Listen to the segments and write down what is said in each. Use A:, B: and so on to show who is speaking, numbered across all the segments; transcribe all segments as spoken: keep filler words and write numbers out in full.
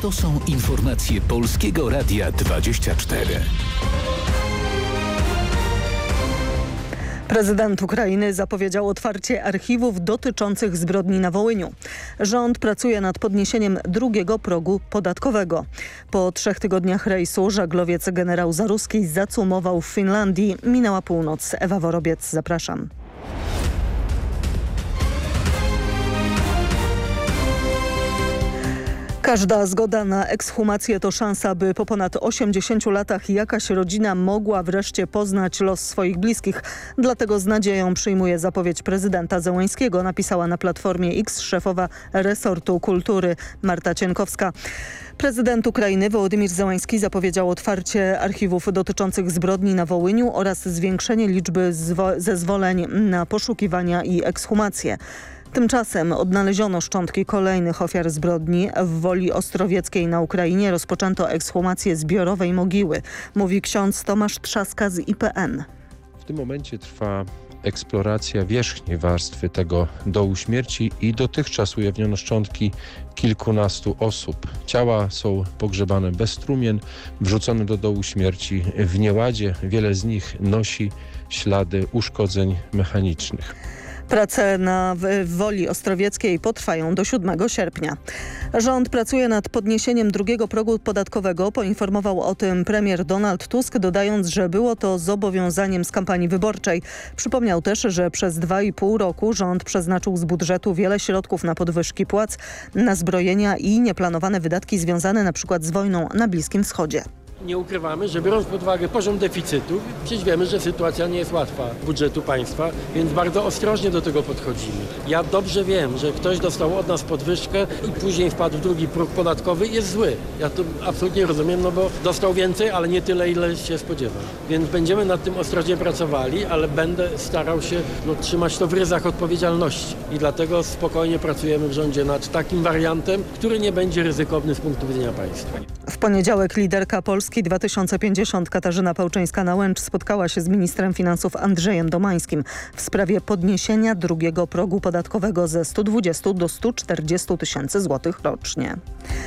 A: To są informacje Polskiego Radia dwadzieścia cztery.
B: Prezydent Ukrainy zapowiedział otwarcie archiwów dotyczących zbrodni na Wołyniu. Rząd pracuje nad podniesieniem drugiego progu podatkowego. Po trzech tygodniach rejsu żaglowiec generał Zaruski zacumował w Finlandii. Minęła północ. Ewa Worobiec, zapraszam. Każda zgoda na ekshumację to szansa, by po ponad osiemdziesięciu latach jakaś rodzina mogła wreszcie poznać los swoich bliskich. Dlatego z nadzieją przyjmuje zapowiedź prezydenta Zełenskiego, napisała na Platformie X szefowa resortu kultury Marta Cienkowska. Prezydent Ukrainy Wołodymyr Zełenski zapowiedział otwarcie archiwów dotyczących zbrodni na Wołyniu oraz zwiększenie liczby zezwoleń na poszukiwania i ekshumacje. Tymczasem odnaleziono szczątki kolejnych ofiar zbrodni. W Woli Ostrowieckiej na Ukrainie rozpoczęto ekshumację zbiorowej mogiły, mówi ksiądz Tomasz Trzaska z I P N.
C: W tym momencie trwa eksploracja wierzchniej warstwy tego dołu śmierci i dotychczas ujawniono szczątki kilkunastu osób. Ciała są pogrzebane bez trumien, wrzucone do dołu śmierci w nieładzie. Wiele z nich nosi ślady uszkodzeń mechanicznych.
B: Prace na w Woli Ostrowieckiej potrwają do siódmego sierpnia. Rząd pracuje nad podniesieniem drugiego progu podatkowego. Poinformował o tym premier Donald Tusk, dodając, że było to zobowiązaniem z kampanii wyborczej. Przypomniał też, że przez dwa i pół roku rząd przeznaczył z budżetu wiele środków na podwyżki płac, na zbrojenia i nieplanowane wydatki związane na przykład z wojną na Bliskim Wschodzie.
D: Nie ukrywamy, że biorąc pod uwagę poziom deficytu, przecież wiemy, że sytuacja nie jest łatwa budżetu państwa, więc bardzo ostrożnie do tego podchodzimy. Ja dobrze wiem, że ktoś dostał od nas podwyżkę i później wpadł w drugi próg podatkowy i jest zły. Ja to absolutnie rozumiem, no bo dostał więcej, ale nie tyle, ile się spodziewał. Więc będziemy nad tym ostrożnie pracowali, ale będę starał się no, trzymać to w ryzach odpowiedzialności. I dlatego spokojnie pracujemy w rządzie nad takim wariantem, który nie będzie ryzykowny z punktu widzenia państwa.
B: W poniedziałek liderka Polski dwa tysiące pięćdziesiąt Katarzyna Pałczyńska-Nałęcz spotkała się z ministrem finansów Andrzejem Domańskim w sprawie podniesienia drugiego progu podatkowego ze stu dwudziestu do stu czterdziestu tysięcy złotych rocznie.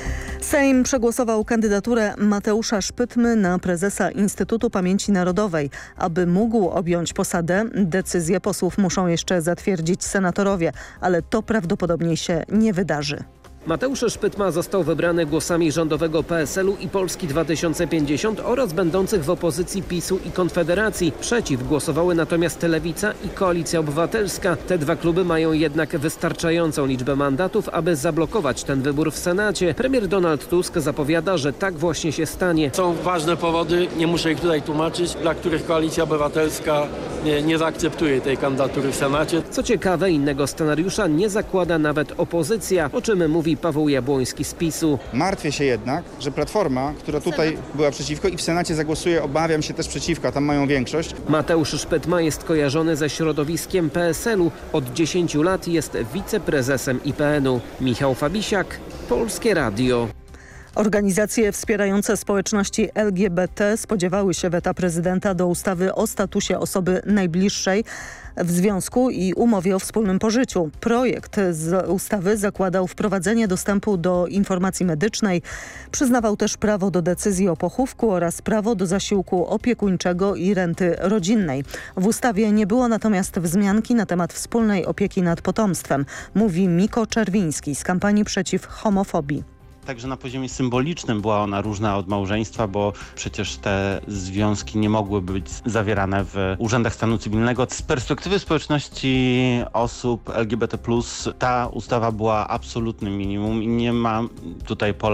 B: Sejm przegłosował kandydaturę Mateusza Szpytmy na prezesa Instytutu Pamięci Narodowej. Aby mógł objąć posadę, decyzję posłów muszą jeszcze zatwierdzić senatorowie, ale to prawdopodobnie się nie wydarzy.
E: Mateusz Szpytma został wybrany głosami rządowego P S L u i Polski dwa tysiące pięćdziesiąt oraz będących w opozycji PiSu i Konfederacji. Przeciw głosowały natomiast Lewica i Koalicja Obywatelska. Te dwa kluby mają jednak wystarczającą liczbę mandatów, aby zablokować ten wybór w Senacie. Premier Donald Tusk zapowiada, że tak właśnie się stanie.
D: Są ważne powody, nie muszę ich tutaj tłumaczyć, dla których Koalicja Obywatelska nie, nie zaakceptuje tej kandydatury w Senacie.
E: Co ciekawe, innego scenariusza nie zakłada nawet opozycja, o czym mówi Paweł Jabłoński z PiSu.
F: Martwię się jednak, że Platforma, która tutaj była przeciwko i w Senacie zagłosuje, obawiam się też przeciwko, a tam mają większość.
E: Mateusz Szpytma jest kojarzony ze środowiskiem P S L u. Od dziesięciu lat jest wiceprezesem I P N u. Michał Fabisiak, Polskie Radio.
B: Organizacje wspierające społeczności L G B T spodziewały się weta prezydenta do ustawy o statusie osoby najbliższej w związku i umowie o wspólnym pożyciu. Projekt z ustawy zakładał wprowadzenie dostępu do informacji medycznej, przyznawał też prawo do decyzji o pochówku oraz prawo do zasiłku opiekuńczego i renty rodzinnej. W ustawie nie było natomiast wzmianki na temat wspólnej opieki nad potomstwem, mówi Miko Czerwiński z kampanii przeciw homofobii.
G: Także na poziomie symbolicznym była ona różna od małżeństwa, bo przecież te związki nie mogłyby być zawierane w urzędach stanu cywilnego. Z perspektywy społeczności osób L G B T plus, ta ustawa była absolutnym minimum i nie ma tutaj pola